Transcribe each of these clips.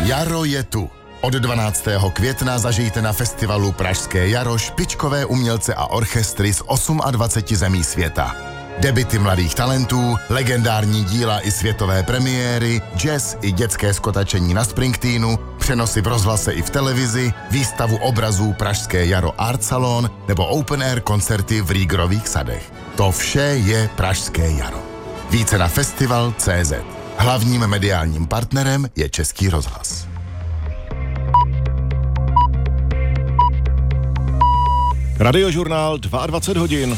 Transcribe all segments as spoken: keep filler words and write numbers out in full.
Jaro je tu. Od dvanáctého května zažijte na festivalu Pražské jaro špičkové umělce a orchestry z dvaceti osmi zemí světa. Debuty mladých talentů, legendární díla i světové premiéry, jazz i dětské skotačení na Springsteenu, přenosy v rozhlase i v televizi, výstavu obrazů Pražské jaro Art Salon nebo open air koncerty v Rýgrových sadech. To vše je Pražské jaro. Více na festival tečka cé zet. Hlavním mediálním partnerem je Český rozhlas. Radiožurnál dvacet dva hodin.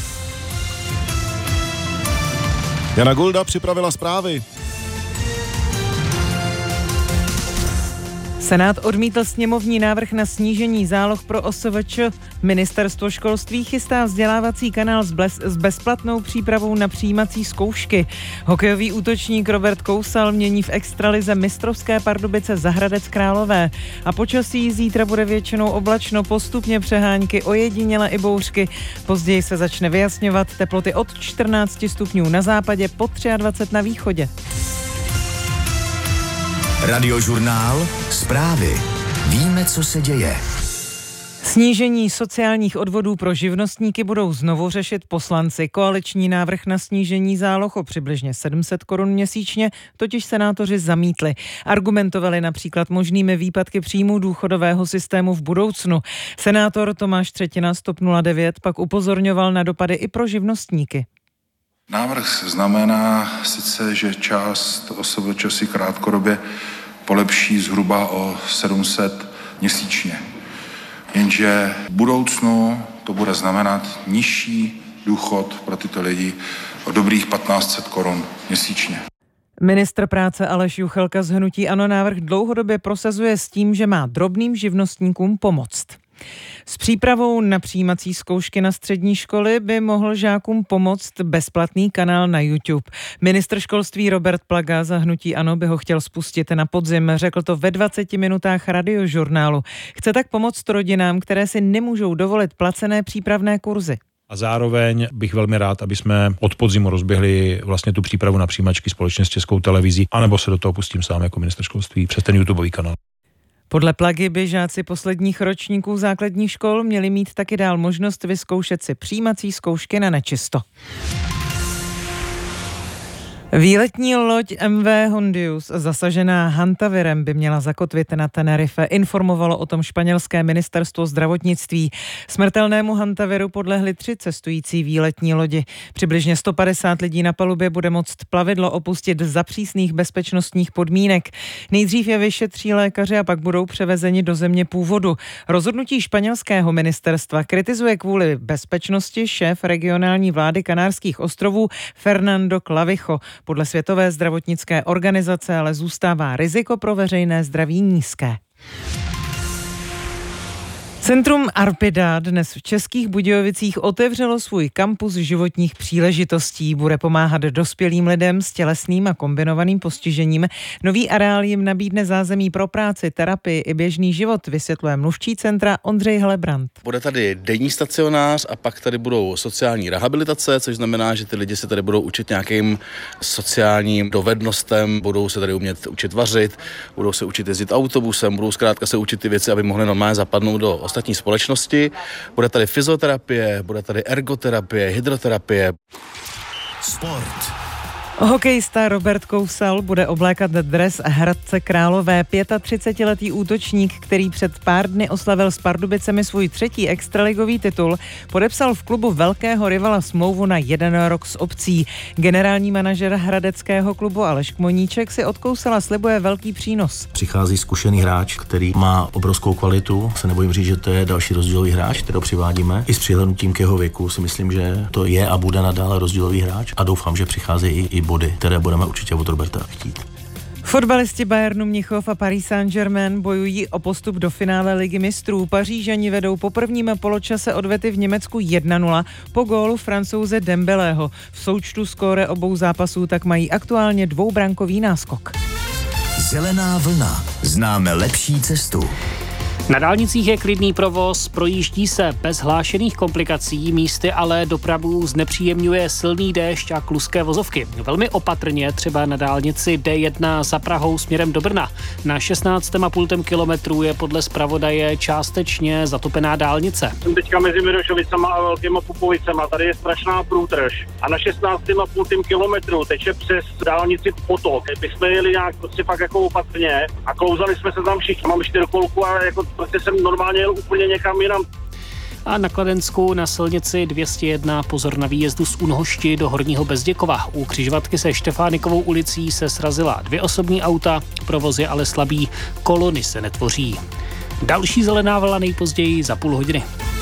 Jana Golda připravila zprávy. Senát odmítl sněmovní návrh na snížení záloh pro O S V Č. Ministerstvo školství chystá vzdělávací kanál s, bles, s bezplatnou přípravou na přijímací zkoušky. Hokejový útočník Robert Kousal mění v extralize mistrovské Pardubice za Hradec Králové. A počasí zítra bude většinou oblačno, postupně přehánky, ojediněle i bouřky. Později se začne vyjasňovat, teploty od čtrnácti stupňů na západě, po dvacet tři na východě. Radiožurnál, zprávy. Víme, co se děje. Snížení sociálních odvodů pro živnostníky budou znovu řešit poslanci. Koaliční návrh na snížení záloh o přibližně sedm set korun měsíčně totiž senátoři zamítli. Argumentovali například možnými výpadky příjmů důchodového systému v budoucnu. Senátor Tomáš Třetina z T O P nula devět pak upozorňoval na dopady i pro živnostníky. Návrh znamená sice, že část O S V Č si krátkodobě polepší zhruba o sedm set měsíčně. Jenže v budoucnu to bude znamenat nižší důchod pro tyto lidi o dobrých patnáct set korun měsíčně. Ministr práce Aleš Juchelka z hnutí ANO návrh dlouhodobě prosazuje s tím, že má drobným živnostníkům pomoct. S přípravou na přijímací zkoušky na střední školy by mohl žákům pomoct bezplatný kanál na YouTube. Ministr školství Robert Plaga za hnutí ANO by ho chtěl spustit na podzim, řekl to ve dvaceti minutách radiožurnálu. Chce tak pomoct rodinám, které si nemůžou dovolit placené přípravné kurzy. A zároveň bych velmi rád, aby jsme od podzimu rozběhli vlastně tu přípravu na přijímačky společně s Českou televizí, anebo se do toho pustím sám jako ministr školství přes ten YouTubeový kanál. Podle Plagy by žáci posledních ročníků základních škol měli mít taky dál možnost vyzkoušet si přijímací zkoušky na nečisto. Výletní loď M V Hondius zasažená hantavirem by měla zakotvit na Tenerife, informovalo o tom španělské ministerstvo zdravotnictví. Smrtelnému hantaviru podlehly tři cestující výletní lodi. Přibližně sto padesát lidí na palubě bude moct plavidlo opustit za přísných bezpečnostních podmínek. Nejdřív je vyšetří lékaři a pak budou převezeni do země původu. Rozhodnutí španělského ministerstva kritizuje kvůli bezpečnosti šéf regionální vlády Kanárských ostrovů Fernando Clavijo. Podle Světové zdravotnické organizace ale zůstává riziko pro veřejné zdraví nízké. Centrum Arpida dnes v Českých Budějovicích otevřelo svůj kampus životních příležitostí. Bude pomáhat dospělým lidem s tělesným a kombinovaným postižením. Nový areál jim nabídne zázemí pro práci, terapii i běžný život, vysvětluje mluvčí centra Ondřej Helebrant. Bude tady denní stacionář a pak tady budou sociální rehabilitace, což znamená, že ty lidi se tady budou učit nějakým sociálním dovednostem, budou se tady umět učit vařit, budou se učit jezdit autobusem, budou zkrátka se učit ty věci, aby mohly normálně zapadnout do ostatní společnosti. Bude tady fyzioterapie, bude tady ergoterapie, hydroterapie. Sport. Hokejista Robert Kousal bude oblékat dres Hradce Králové. třicetiletý útočník, který před pár dny oslavil s Pardubicemi svůj třetí extraligový titul, podepsal v klubu velkého rivala smlouvu na jeden rok s opcí. Generální manažer hradeckého klubu Aleš Kmoníček si od Kousala slibuje velký přínos. Přichází zkušený hráč, který má obrovskou kvalitu. Se nebojím říct, že to je další rozdílový hráč, kterého přivádíme. I s přihlédnutím k jeho věku si myslím, že to je a bude nadále rozdílový hráč a doufám, že přichází i, i body, které budeme určitě od Roberta chtít. Fotbalisti Bayernu Mnichov a Paris Saint-Germain bojují o postup do finále Ligy mistrů. Pařížani vedou po prvním poločase odvety v Německu jedna nula po gólu Francouze Dembélého. V součtu skóre obou zápasů tak mají aktuálně dvoubrankový náskok. Zelená vlna. Známe lepší cestu. Na dálnicích je klidný provoz, projíždí se bez hlášených komplikací, místy ale dopravu znepříjemňuje silný déšť a kluské vozovky. Velmi opatrně třeba na dálnici D jedna za Prahou směrem do Brna. Na šestnáct a půl kilometru je podle zpravodaje částečně zatopená dálnice. Jsem teďka mezi Mirošovicama a Velkýma Pupovicema, tady je strašná průtrž a na šestnáct a půl kilometru teče přes dálnici potok. My jsme jeli nějak prostě fakt jako opatrně a klouzali jsme se tam všichni. Mám čtyřkolku a jako prostě jsem normálně jel úplně někam jinam. A na Kladensku na silnici dvě stě jedna pozor na výjezdu z Unhošti do Horního Bezděkova. U křižovatky se Štefánikovou ulicí se srazila dvě osobní auta, provoz je ale slabý, kolony se netvoří. Další zelená vlna nejpozději za půl hodiny.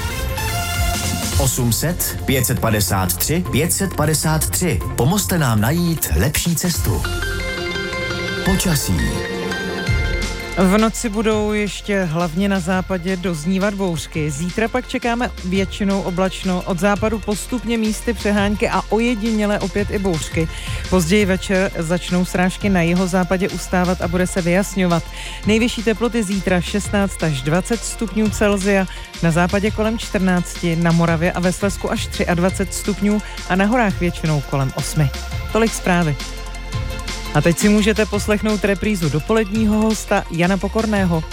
osm set pět set padesát tři pět set padesát tři. Pomozte nám najít lepší cestu. Počasí. V noci budou ještě hlavně na západě doznívat bouřky. Zítra pak čekáme většinou oblačno, od západu postupně místy přehánky a ojediněle opět i bouřky. Později večer začnou srážky na jihozápadě ustávat a bude se vyjasňovat. Nejvyšší teploty zítra šestnáct až dvacet stupňů Celsia, na západě kolem čtrnáct, na Moravě a ve Slezsku až dvacet tři stupňů a na horách většinou kolem osm. Tolik zprávy. A teď si můžete poslechnout reprízu dopoledního hosta Jana Pokorného.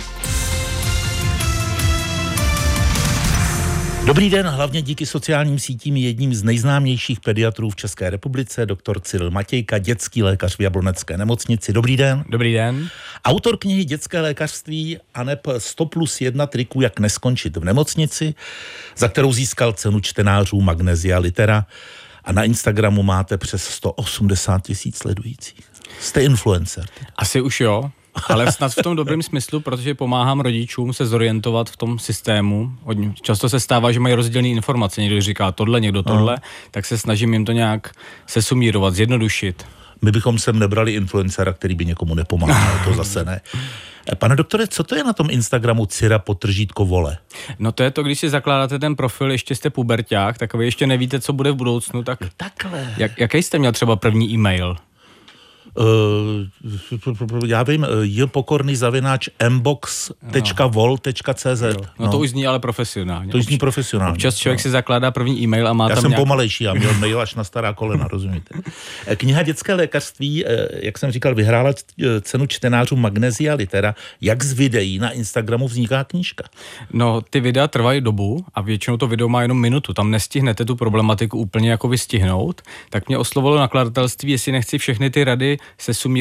Dobrý den, hlavně díky sociálním sítím jedním z nejznámějších pediatrů v České republice, doktor Cyril Matějka, dětský lékař v Jablonecké nemocnici. Dobrý den. Dobrý den. Autor knihy Dětské lékařství aneb sto plus jedna triků, jak neskončit v nemocnici, za kterou získal cenu čtenářů Magnesia Litera. A na Instagramu máte přes sto osmdesát tisíc sledujících. Jste influencer. Asi už jo, ale snad v tom dobrém smyslu, protože pomáhám rodičům se zorientovat v tom systému. Často se stává, že mají rozdílné informace. Někdo říká tohle, někdo tohle, no. Tak se snažím jim to nějak sesumírovat, zjednodušit. My bychom sem nebrali influencera, který by někomu nepomáhal, to zase ne. Pane doktore, co to je na tom Instagramu Cira podtržítko vole? No to je to, když si zakládáte ten profil, ještě jste puberťák, tak vy ještě nevíte, co bude v budoucnu, tak... Takhle. Jak, jaký jste měl třeba první e-mail? Uh, já vím, je pokorný zavináč mbox tečka vol tečka cz. No, no to už zní ale profesionálně. To už zní profesionálně. Občas člověk no. si zakládá první e-mail a má já tam Já jsem nějak... pomalejší, já měl mail až na stará kolena, rozumíte. Kniha Dětské lékařství, jak jsem říkal, vyhrála cenu čtenářů Magnesia Litera. Jak z videí na Instagramu vzniká knížka? No, ty videa trvají dobu a většinou to video má jenom minutu. Tam nestihnete tu problematiku úplně jako vystihnout. Tak mě oslovilo nakladatelství, jestli nechci všechny ty rady se sumí